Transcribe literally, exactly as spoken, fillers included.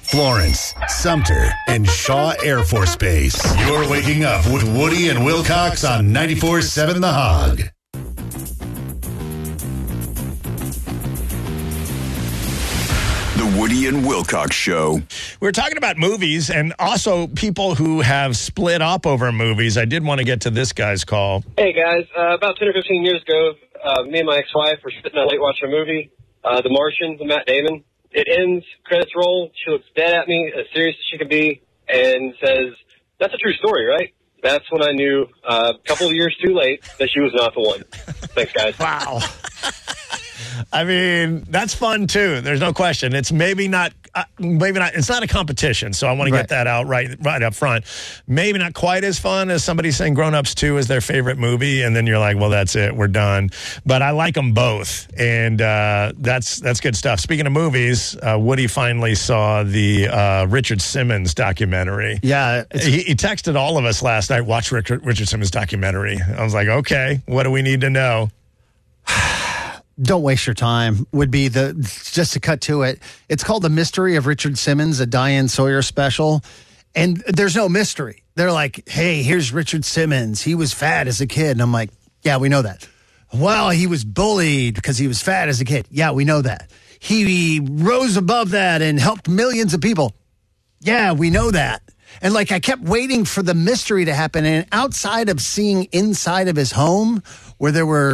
Florence, Sumter, and Shaw Air Force Base. You're waking up with Woody and Wilcox on ninety-four point seven The Hog. The Woody and Wilcox Show. We're talking about movies and also people who have split up over movies. I did want to get to this guy's call. Hey, guys. Uh, about ten or fifteen years ago, uh, me and my ex-wife were sitting up late watching a movie, uh, The Martian, with Matt Damon. It ends, credits roll. She looks dead at me, as serious as she can be, and says, "That's a true story, right?" That's when I knew, uh, a couple of years too late, that she was not the one. Thanks, guys. Wow. I mean, that's fun, too. There's no question. It's maybe not, uh, maybe not, it's not a competition, so I want to Right. get that out right right up front. Maybe not quite as fun as somebody saying Grown Ups two is their favorite movie, and then you're like, well, that's it, we're done. But I like them both, and uh, that's that's good stuff. Speaking of movies, uh, Woody finally saw the uh, Richard Simmons documentary. Yeah. It's, He, he texted all of us last night, watch Richard, Richard Simmons documentary. I was like, okay, what do we need to know? don't waste your time would be the, just to cut to it. It's called The Mystery of Richard Simmons, a Diane Sawyer special. And there's no mystery. They're like, hey, here's Richard Simmons. He was fat as a kid. And I'm like, yeah, we know that. Well, he was bullied because he was fat as a kid. Yeah, we know that. He rose above that and helped millions of people. Yeah, we know that. And like, I kept waiting for the mystery to happen. And outside of seeing inside of his home where there were